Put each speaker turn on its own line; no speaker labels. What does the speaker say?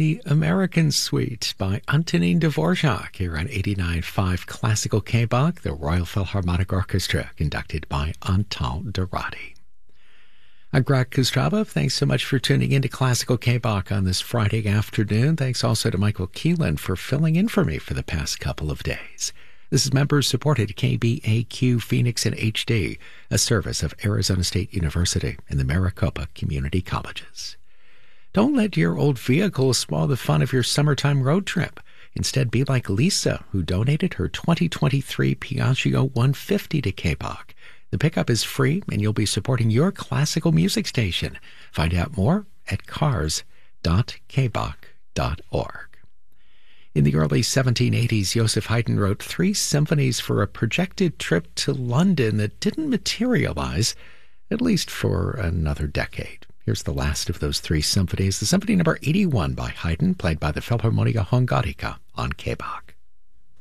The American Suite by Antonin Dvorak here on 89.5 Classical K-Bach, the Royal Philharmonic Orchestra, conducted by Antal Dorati. I'm Greg Kostrava. Thanks so much for tuning in to Classical K-Bach on this Friday afternoon. Thanks also to Michael Keelan for filling in for me for the past couple of days. This is members-supported KBAQ Phoenix and HD, a service of Arizona State University and the Maricopa Community Colleges. Don't let your old vehicle spoil the fun of your summertime road trip. Instead, be like Lisa, who donated her 2023 Piaggio 150 to K-Bach. The pickup is free, and you'll be supporting your classical music station. Find out more at cars.kbach.org. In the early 1780s, Joseph Haydn wrote 3 symphonies for a projected trip to London that didn't materialize, at least for another decade. Here's the last of those 3 symphonies, the Symphony number 81 by Haydn, played by the Philharmonia Hungarica on K-Bach.